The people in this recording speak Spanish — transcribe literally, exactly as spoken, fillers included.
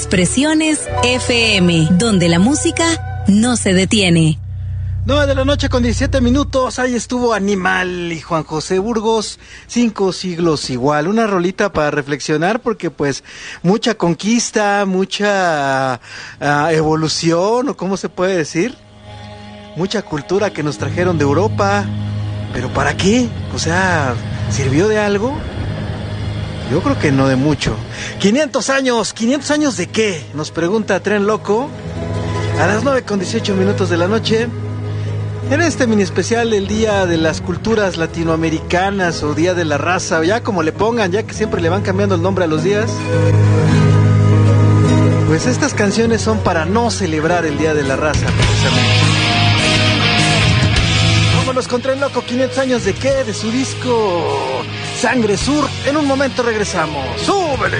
Expresiones F M, donde la música no se detiene. nueve de la noche con diecisiete minutos, ahí estuvo Animal y Juan José Burgos, cinco siglos igual, una rolita para reflexionar porque pues mucha conquista, mucha uh, evolución, o cómo se puede decir, mucha cultura que nos trajeron de Europa, pero ¿para qué? O sea, ¿sirvió de algo? Yo creo que no de mucho. quinientos años, ¿quinientos años de qué? Nos pregunta Tren Loco, a las nueve con dieciocho minutos de la noche. En este mini especial del Día de las Culturas Latinoamericanas o Día de la Raza, o ya como le pongan, ya que siempre le van cambiando el nombre a los días, pues estas canciones son para no celebrar el Día de la Raza, precisamente. Vámonos con Tren Loco, quinientos años de qué, de su disco Sangre Sur. En un momento regresamos. ¡Súbele!